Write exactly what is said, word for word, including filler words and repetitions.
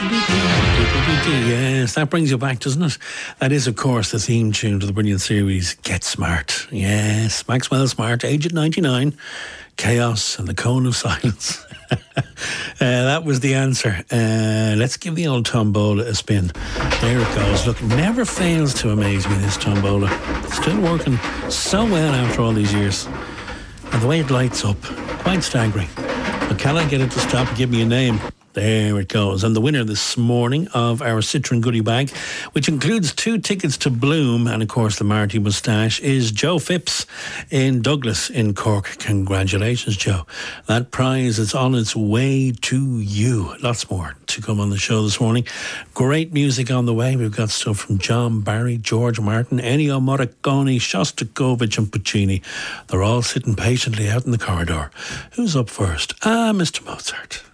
Yes, that brings you back, doesn't it? That is, of course, the theme tune to the brilliant series Get Smart. Yes, Maxwell Smart, age at ninety-nine. Chaos and the Cone of Silence. uh, that was the answer. Uh, let's give the old tombola a spin. There it goes. Look, never fails to amaze me, this tombola. Still working so well after all these years. And the way it lights up, quite staggering. But can I get it to stop and give me a name? There it goes. And the winner this morning of our Citroen goodie bag, which includes two tickets to Bloom and, of course, the Marty Moustache, is Joe Phipps in Douglas in Cork. Congratulations, Joe. That prize is on its way to you. Lots more to come on the show this morning. Great music on the way. We've got stuff from John Barry, George Martin, Ennio Morricone, Shostakovich and Puccini. They're all sitting patiently out in the corridor. Who's up first? Ah, Mister Mozart.